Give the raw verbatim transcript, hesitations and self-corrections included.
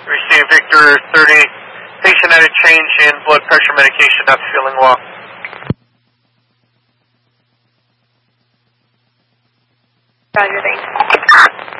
Receive Victor thirty. Patient had a change in blood pressure medication, not feeling well. Roger, thanks.